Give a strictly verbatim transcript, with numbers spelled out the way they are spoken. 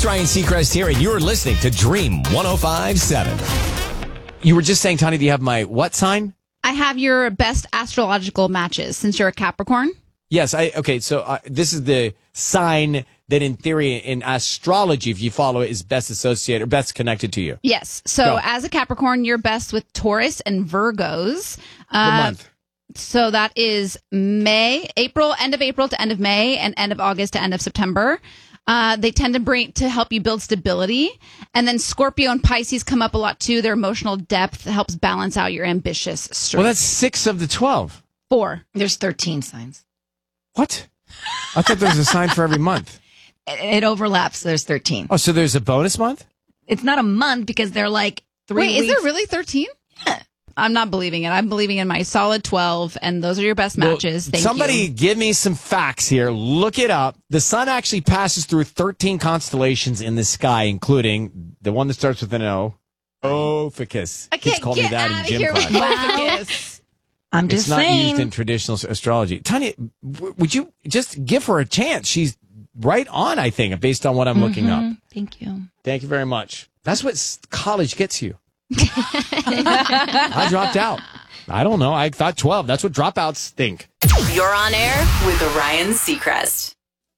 It's Ryan Seacrest here, and you're listening to Dream one oh five point seven. You were just saying, Tanya, do you have my what sign? I have your best astrological matches since you're a Capricorn. Yes. I Okay, so uh, this is the sign that in theory, in astrology, if you follow it, is best associated or best connected to you. Yes. So Go. as a Capricorn, you're best with Taurus and Virgos. What Uh, month? So that is May, April, end of April to end of May, and end of August to end of September. Uh, they tend to bring to help you build stability. And then Scorpio and Pisces come up a lot too. Their emotional depth helps balance out your ambitious streak. Well, that's six of the twelve. Four. There's thirteen signs. What? I thought there was a sign for every month. It, it overlaps. So there's thirteen. Oh, so there's a bonus month? It's not a month because they're like three Wait, weeks. is there really thirteen? Yeah. I'm not believing it. I'm believing in my solid twelve, and those are your best matches. Well, Thank somebody you. give me some facts here. Look it up. The sun actually passes through thirteen constellations in the sky, including the one that starts with an O. Ophiuchus. I Kids can't call me get that out in of gym here class. with Ophiuchus. I'm just It's not saying. used in traditional astrology. Tanya, w- would you just give her a chance? She's right on, I think, based on what I'm looking up. Thank you. Thank you very much. That's what s- college gets you. I dropped out. I don't know. I thought twelve. That's what dropouts think. You're on air with Ryan Seacrest.